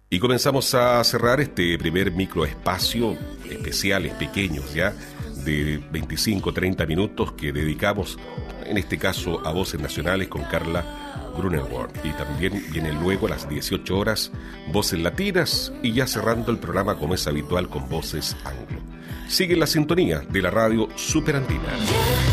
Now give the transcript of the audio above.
Y comenzamos a cerrar este primer microespacio, especiales pequeños ya, de 25-30 minutos que dedicamos, en este caso, a Voces Nacionales con Carla Grunewald. Y también viene luego a las 18 horas Voces Latinas y ya cerrando el programa como es habitual con Voces Anglo. Sigue la sintonía de la radio Superandina.